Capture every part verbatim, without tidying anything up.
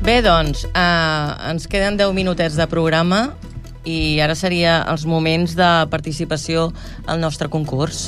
Bé, doncs, eh, ens queden deu minutets de programa i ara seria els moments de participació al nostre concurs.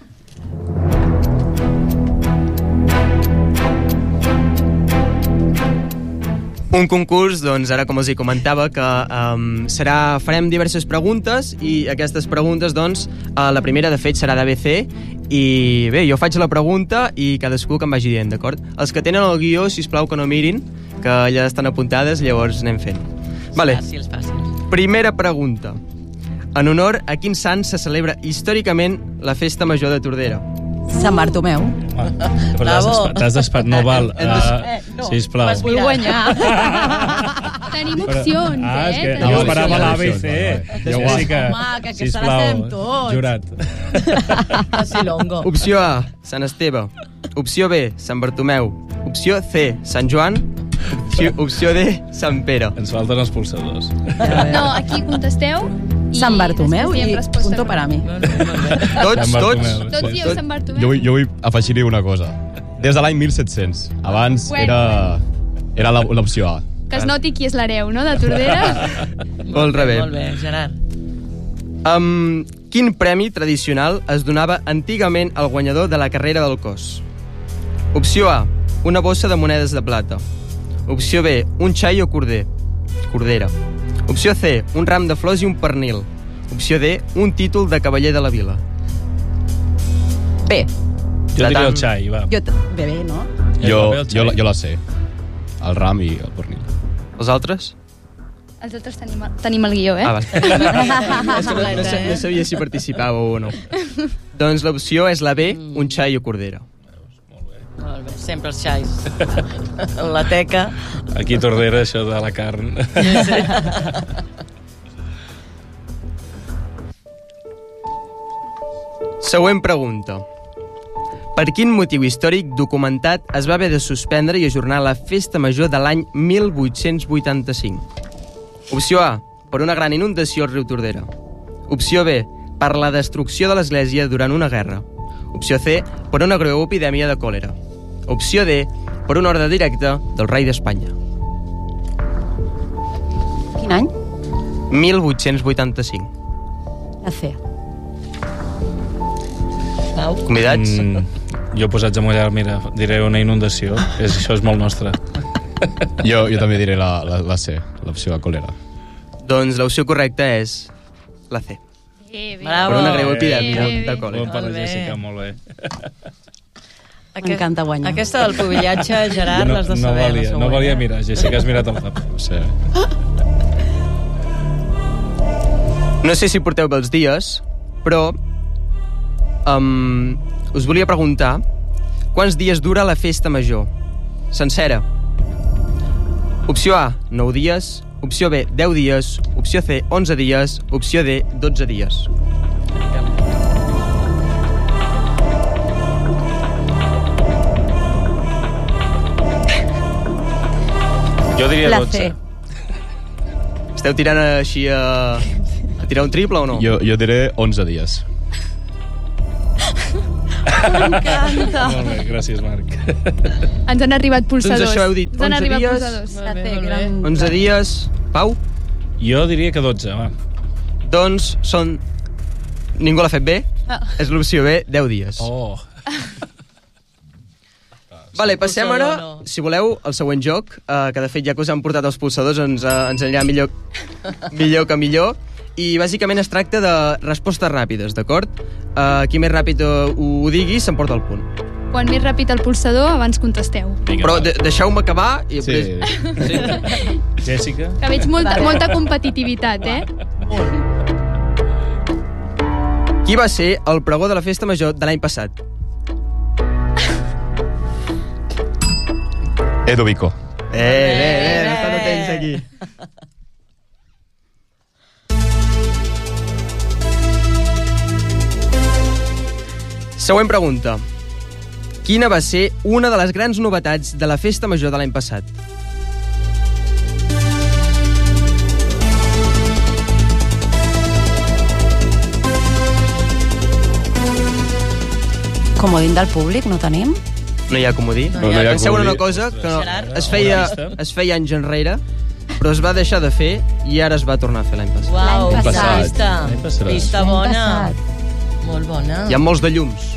Un concurs, doncs, ara com els hi comentava, que um, serà, farem diverses preguntes i aquestes preguntes, doncs, uh, la primera, de fet, serà d'A B C i bé, jo faig la pregunta i cadascú que em vagi dient, d'acord? Els que tenen el guió, sisplau que no mirin, que ja estan apuntades, llavors anem fent. Vale. Fàcils, fàcils. Primera pregunta. En honor a quin sant se celebra històricament la festa major de Tordera? Sant Bartomeu. Ah, però t'has despat, no val. Eh, no, sisplau. vas Vull guanyar. Tenim opcions, ah, és que eh? jo Tenim esperava l'A B opcions. C. Jo Jo sí que... Home, que aquesta la sabem tots. Jurat. Así longo. Opció A, Sant Esteve. Opció B, Sant Bartomeu. Opció C, Sant Joan. Opció, opció D, Sant Pere. Ens falten els pulsadors. No, aquí contesteu i Sant Bartomeu després diem i resposta punto per a mi. Tots, Sant tots. Bartomeu. Tots dieu Sant Bartomeu? Jo, vull- jo vull afegir-hi una cosa. Des de l'any mil set-cents. Abans Bueno. era, era la- l'opció A. Que es noti qui és l'hereu, no?, de Tordera. Molt rebé. Molt bé, Gerard. Um, quin premi tradicional es donava antigament al guanyador de la carrera del cos? Opció A, una bossa de monedes de plata. Opció B, un xai o corder. Cordera. Opció C, un ram de flors i un pernil. Opció D, un títol de cavaller de la vila. Bé, Jo diria Tatam. el xai, va. jo... t- Bé, bé, no? Jo, paper, el jo, xai. jo la sé. El ram i el pernil. Els altres? Els altres tenim, tenim el guió, eh? Ah, vale. És que no, no, sa- no sabia si participàveu o no. Doncs l'opció és la B, un xai o cordera. Molt bé, sempre els xais. La teca. Aquí a Tordera, això de la carn. Següent pregunta. Per quin motiu històric documentat es va haver de suspendre i ajornar la festa major de l'any mil vuit-cents vuitanta-cinc? Opció A, per una gran inundació al riu Tordera. Opció B, per la destrucció de l'església durant una guerra. Opció C, per una greu epidèmia de còlera. Opció D, per un ordre directe del rei d'Espanya. Quin any? mil vuit-cents vuitanta-cinc. La C. Convidats? Mm, jo posats a mullar, mira, diré una inundació. És, això és molt nostre. Jo, jo també diré la, la, la C, l'opció de còlera. Doncs l'opció correcta és la C. Bé, bé. Bravo. Per una greu epidèmia Bé, bé, de bé. còlera. Bon per la Molt bé. Jessica, molt bé. M'encanta guanyar. Aquesta del pubillatge, Gerard, l'has de no, saber. valia, la no següent, valia eh? mirar. Jessica, has mirat el paper. Sí. No sé si porteu bé els dies, però um, us volia preguntar quants dies dura la festa major? Sencera. Opció A, nou dies. Opció B, deu dies. Opció C, onze dies. Opció D, dotze dies. Jo diria La dotze. C. Esteu tirant així a, a tirar un triple o no? Jo, jo diré onze dies. M'encanta. Molt bé, gràcies, Marc. Ens han arribat pulsadors. Doncs això heu dit, Ens han onze arribat dies. pulsadors. La Molt bé, C, molt gran... onze dies. Pau? Jo diria que dotze, va. Doncs són... Ningú l'ha fet bé? Ah. És l'opció B, deu dies. Oh. Vale, passem ara, Pulsador, no. si voleu, al següent joc, eh, que de fet ja que us han portat els pulsadors ens, eh, ens anirà millor, millor que millor. I bàsicament es tracta de respostes ràpides, d'acord? Uh, qui més ràpid uh, ho digui s'emporta el punt. Quan més ràpid el pulsador, abans contesteu. Vinga, Però va. de deixeu-me acabar i Sí. després... Sí. Jessica? Que veig molta, molta competitivitat, eh? Qui va ser el pregó de la festa major de l'any passat? Edo Vico. Eh, bé, bé, bé, estan atents aquí. Següent pregunta. Quina va ser una de les grans novetats de la festa major de l'any passat? Comodín del públic, no tenim? No hi ha comodí. No hi ha Penseu en comodí. una cosa que Gerard? es feia, Alguna es feia anys enrere, però es va deixar de fer i ara es va tornar a fer l'any passat. Uau, L'any passat. vista. L'any passat. Vista L'any bona. passat. Molt bona. Hi ha molts de llums.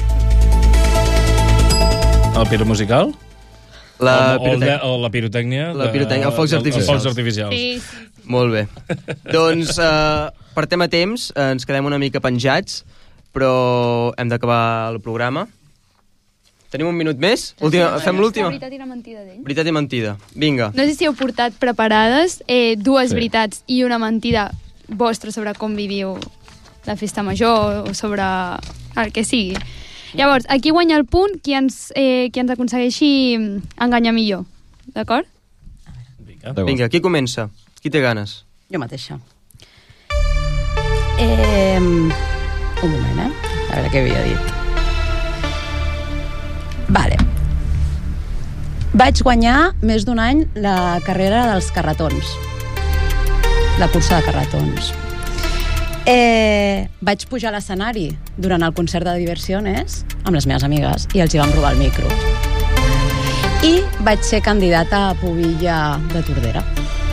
El piro musical? La o, o, el pirotècnia. de- o la pirotècnia? La de- pirotècnia, els focs el- artificials. Els focs artificials. Sí, sí. Molt bé. Doncs, uh, per tema temps, uh, ens quedem una mica penjats, però hem d'acabar el programa. Tenim un minut més? Última, fem l'última? La veritat i la mentida d'ell. Veritat i mentida. Vinga. No sé si heu portat preparades eh, dues Sí. veritats i una mentida vostra sobre com viviu la festa major o sobre el que sigui. Llavors, aquí guanya el punt qui ens, eh, qui ens aconsegueixi enganyar millor. D'acord? Vinga. Vinga, qui comença? Qui té ganes? Jo mateixa. Eh, un moment, eh? A veure què havia dit. Vale. Vaig guanyar més d'un any la carrera dels carretons. La cursa de carretons. Eh, vaig pujar a l'escenari durant el concert de Diversiones amb les meves amigues i els hi vam robar el micro. I vaig ser candidata a pubilla de Tordera.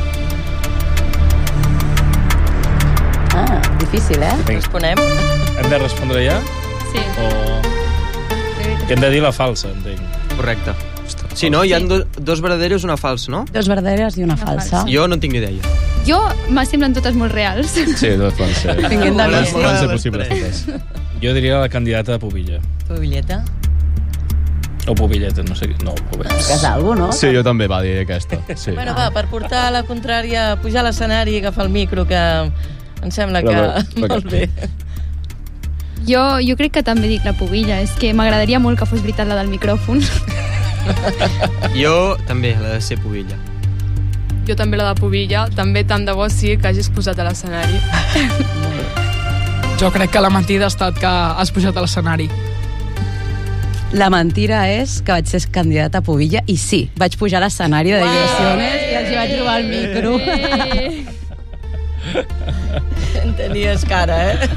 Ah, difícil, eh? Vinga. Responem? Hem de respondre ja? Sí. O... Que hem de dir la falsa, entenc. Correcte. Sí, no? Hi ha do, dos verdaderos i una falsa, no? Dos verdaderes i una falsa. falsa. Jo no en tinc ni idea. Jo me semblen totes molt reals. Sí, tot van ser. Vinguent de Molt bé, bici. molt Van bé. ser possibles totes. Jo diria la candidata a pubilla. Pubilleta? O pubilleta, no sé. No, pubilla. Que és algo, no? Sí, jo també va dir aquesta. Sí. Bueno, va, per portar la contrària, pujar a l'escenari i agafar el micro, que em sembla que... Però, però, Molt bé. Jo, jo crec que també dic la pubilla. És que m'agradaria molt que fos veritat la del micròfon. Jo també, la de ser pubilla. Jo també la de pubilla, també tant de bo sí que hagis posat a l'escenari. Jo crec que la mentida ha estat que has pujat a l'escenari. La mentira és que vaig ser candidata a pubilla i sí, vaig pujar a l'escenari de Diversiones i els hi vaig robar el micro. Eh, En tenies cara, eh?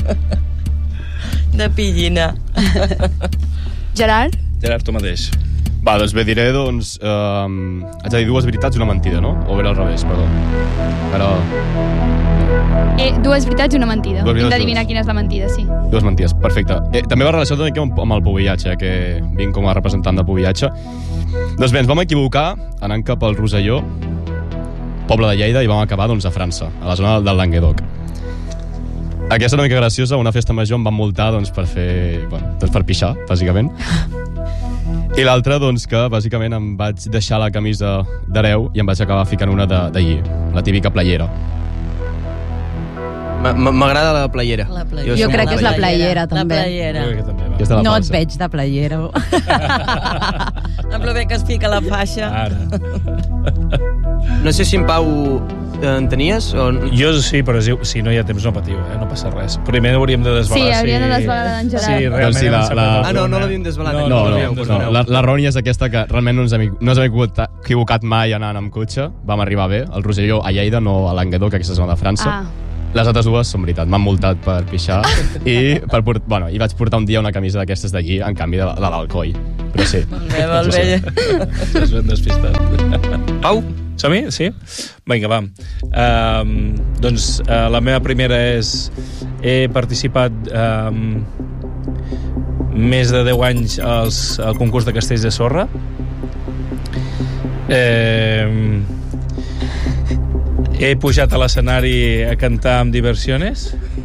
De pillina. Gerard? Gerard, tu mateix. Va, doncs bé, diré, doncs... Um, haig de dir dues veritats i una mentida, no? O bé al revés, perdó. Però... Eh, dues veritats i una mentida. Dues Hem veritats, d'adivinar dues. quina és la mentida, sí. Dues mentides, perfecte. Eh, també va relacionat una mica amb, amb el pubillatge, que vinc com a representant del pubillatge. Doncs bé, ens vam equivocar anant cap al Rosselló, poble de Lleida, i vam acabar doncs, a França, a la zona del Languedoc. Aquesta una mica graciosa, una festa major em van multar doncs, per fer... Bueno, doncs per pixar, bàsicament. I l'altra, doncs, que bàsicament em vaig deixar la camisa d'hereu i em vaig acabar ficant una d'allí, la típica playera. M- m- M'agrada la playera. La playera. Jo som crec una que és la playera, La també. playera. Jo crec que també va. Aquesta és la No et falsa. veig de playera. Amb lo bé que es fica la faixa. Ara. No sé si en Pau eh, en tenies o... Jo sí, però si, si no hi ha temps no patiu, eh? No passa res. Primer hauríem de desvelar Sí, hauríem de desvelar la d'en Gerard. Sí, realment Doncs sí, la- hem encertat la- el Ah, no, punt, no eh? l'havíem desvelat. No, No, no, no, l'havíem no, desvelat. la- l'errònia és aquesta, que realment no ens hem, no ens hem equivocat, equivocat mai anant amb cotxe. Vam arribar bé, al Rosselló, a Lleida, no a Languedoc, aquesta zona de França. Ah. Les altres dues són veritat, m'han multat per pixar i, per port... bueno, i vaig portar un dia una camisa d'aquestes d'allí en canvi de, de l'Alcoi. Però sí. Molt bé, molt bé. Estàs ben despistat. Pau? Som-hi? Sí? Vinga, va. Um, doncs uh, la meva primera és... He participat um, més de deu anys als, al concurs de castells de sorra. Eh, he pujat a l'escenari a cantar amb Diversiones.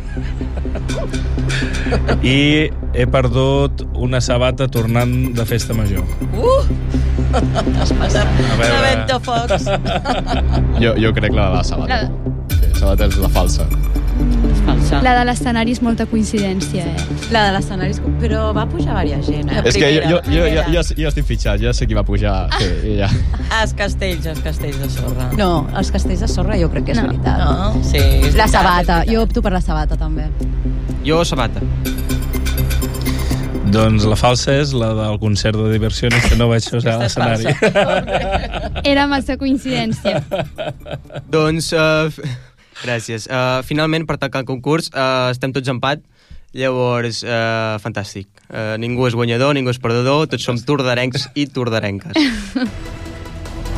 I he perdut una sabata tornant de festa major. Uh! Es passa A veure. una venta focs. Jo, jo crec la de la sabata. La, Sí, sabata és la falsa. Falsa. la de l'escenari és molta coincidència, eh? La de l'escenari, és com- però va pujar diversa gent, eh? La És que jo, primera, jo, la jo, jo, primera. jo, jo estic fitxat, ja sé qui va pujar. Sí, i ja. Ah, els castells, els castells de sorra. No, els castells de sorra jo crec que és No. veritat. No? Sí, és La veritat, sabata, és veritat. jo opto per la sabata també. Jo, sabata. Doncs la falsa és la del concert de Diversiones, que no vaig posar a Aquesta és l'escenari. Era massa coincidència. Doncs, uh, gràcies. Uh, finalment, per tancar el concurs, uh, estem tots empat. Llavors, uh, fantàstic. Uh, ningú és guanyador, ningú és perdedor, tots som tordarencs i tordarenques.